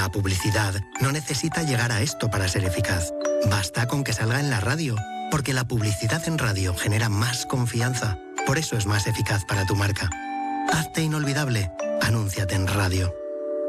La publicidad no necesita llegar a esto para ser eficaz. Basta con que salga en la radio, porque la publicidad en radio genera más confianza. Por eso es más eficaz para tu marca. Hazte inolvidable. Anúnciate en radio.